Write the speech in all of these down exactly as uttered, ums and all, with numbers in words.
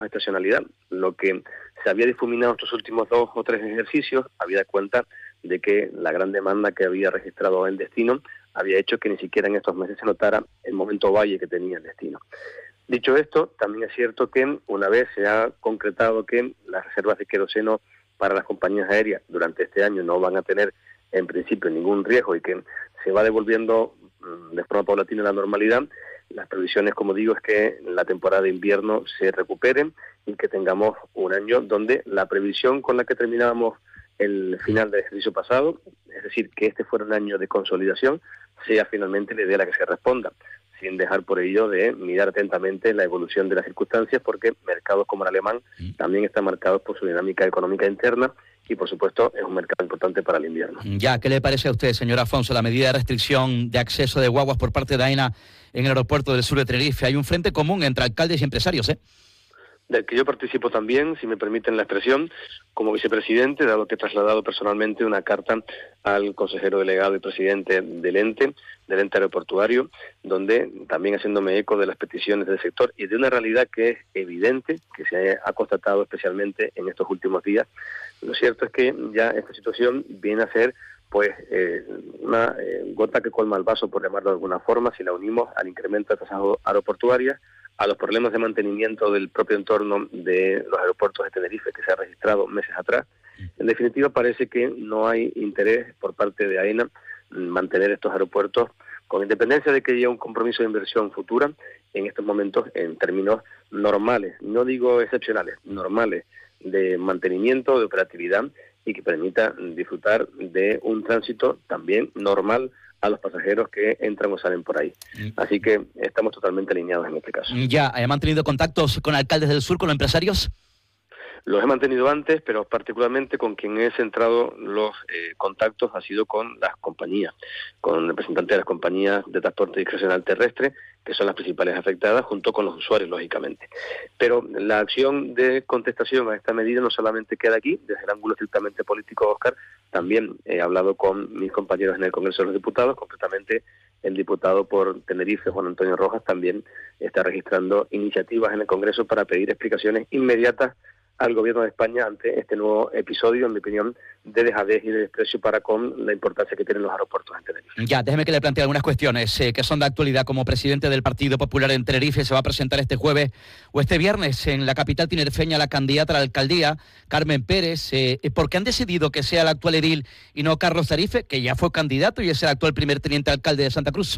estacionalidad. Lo que se había difuminado estos últimos dos o tres ejercicios, había cuenta de que la gran demanda que había registrado el destino había hecho que ni siquiera en estos meses se notara el momento valle que tenía el destino. Dicho esto, también es cierto que una vez se ha concretado que las reservas de queroseno para las compañías aéreas durante este año no van a tener en principio ningún riesgo y que se va devolviendo de forma paulatina la normalidad, las previsiones, como digo, es que la temporada de invierno se recupere y que tengamos un año donde la previsión con la que terminábamos el final del ejercicio pasado, es decir, que este fuera un año de consolidación, sea finalmente la idea a la que se responda, sin dejar por ello de mirar atentamente la evolución de las circunstancias, porque mercados como el alemán también están marcados por su dinámica económica interna y, por supuesto, es un mercado importante para el invierno. Ya, ¿qué le parece a usted, señor Afonso, la medida de restricción de acceso de guaguas por parte de AENA en el aeropuerto del sur de Tenerife? Hay un frente común entre alcaldes y empresarios, ¿eh? Del que yo participo también, si me permiten la expresión, como vicepresidente, dado que he trasladado personalmente una carta al consejero delegado y presidente del ente, del ente aeroportuario, donde también haciéndome eco de las peticiones del sector y de una realidad que es evidente, que se ha constatado especialmente en estos últimos días. Lo cierto es que ya esta situación viene a ser pues eh, una eh, gota que colma el vaso, por llamarlo de alguna forma, si la unimos al incremento de tasas aeroportuarias, a los problemas de mantenimiento del propio entorno de los aeropuertos de Tenerife que se ha registrado meses atrás. En definitiva, parece que no hay interés por parte de AENA en mantener estos aeropuertos, con independencia de que haya un compromiso de inversión futura, en estos momentos en términos normales, no digo excepcionales, normales, de mantenimiento, de operatividad y que permita disfrutar de un tránsito también normal a los pasajeros que entran o salen por ahí. Así que estamos totalmente alineados en este caso. ¿Ya han mantenido contactos con alcaldes del sur, con los empresarios? Los he mantenido antes, pero particularmente con quien he centrado los eh, contactos ha sido con las compañías, con representantes de las compañías de transporte discrecional terrestre, que son las principales afectadas, junto con los usuarios, lógicamente. Pero la acción de contestación a esta medida no solamente queda aquí, desde el ángulo estrictamente político, Óscar, también he hablado con mis compañeros en el Congreso de los Diputados, concretamente el diputado por Tenerife, Juan Antonio Rojas, también está registrando iniciativas en el Congreso para pedir explicaciones inmediatas al Gobierno de España ante este nuevo episodio, en mi opinión, de dejadez y de desprecio para con la importancia que tienen los aeropuertos en Tenerife. Ya, déjeme que le plantee algunas cuestiones eh, que son de actualidad. Como presidente del Partido Popular en Tenerife, se va a presentar este jueves o este viernes en la capital tinerfeña la candidata a la alcaldía, Carmen Pérez. Eh, ¿Por qué han decidido que sea el actual edil y no Carlos Tarife, que ya fue candidato y es el actual primer teniente alcalde de Santa Cruz?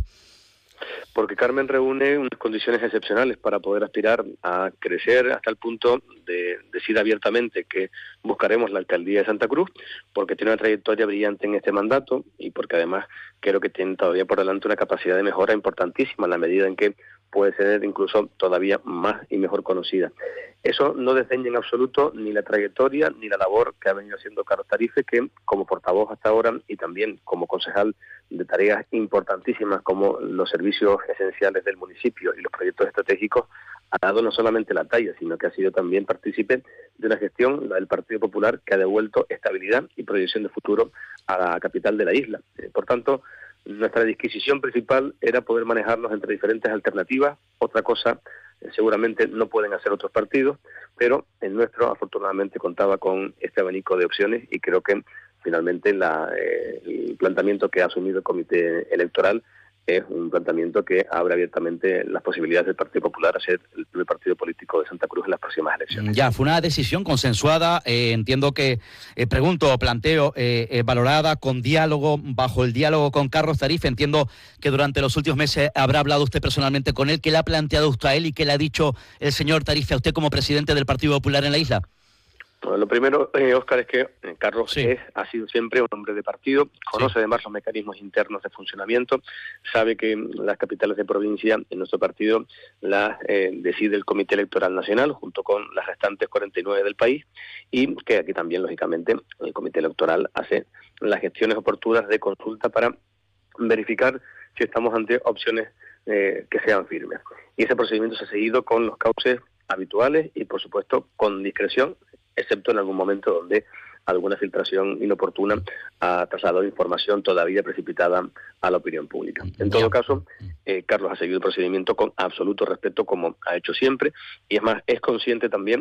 Porque Carmen reúne unas condiciones excepcionales para poder aspirar a crecer hasta el punto de decir abiertamente que buscaremos la alcaldía de Santa Cruz, porque tiene una trayectoria brillante en este mandato y porque además creo que tiene todavía por delante una capacidad de mejora importantísima en la medida en que puede ser incluso todavía más y mejor conocida. Eso no desdeña en absoluto ni la trayectoria ni la labor que ha venido haciendo Carlos Tarife, que como portavoz hasta ahora y también como concejal de tareas importantísimas como los servicios esenciales del municipio y los proyectos estratégicos, ha dado no solamente la talla, sino que ha sido también partícipe de una gestión, la del Partido Popular, que ha devuelto estabilidad y proyección de futuro a la capital de la isla. Eh, por tanto, nuestra disquisición principal era poder manejarnos entre diferentes alternativas. Otra cosa eh, seguramente no pueden hacer otros partidos, pero el nuestro afortunadamente contaba con este abanico de opciones y creo que finalmente la, eh, el planteamiento que ha asumido el Comité Electoral es un planteamiento que abre abiertamente las posibilidades del Partido Popular a ser el primer partido político de Santa Cruz en las próximas elecciones. Ya, fue una decisión consensuada, eh, entiendo que, eh, pregunto, planteo, eh, eh, valorada con diálogo, bajo el diálogo con Carlos Tarife. Entiendo que durante los últimos meses habrá hablado usted personalmente con él. ¿Qué le ha planteado usted a él y qué le ha dicho el señor Tarife a usted como presidente del Partido Popular en la isla? Bueno, lo primero, eh, Óscar, es que eh, Carlos sí. es, ha sido siempre un hombre de partido, conoce sí. además los mecanismos internos de funcionamiento, sabe que las capitales de provincia en nuestro partido las eh, decide el Comité Electoral Nacional junto con las restantes cuarenta y nueve del país y que aquí también, lógicamente, el Comité Electoral hace las gestiones oportunas de consulta para verificar si estamos ante opciones eh, que sean firmes. Y ese procedimiento se ha seguido con los cauces habituales y, por supuesto, con discreción, excepto en algún momento donde alguna filtración inoportuna ha trasladado información todavía precipitada a la opinión pública. En todo caso, eh, Carlos ha seguido el procedimiento con absoluto respeto, como ha hecho siempre, y es más, es consciente también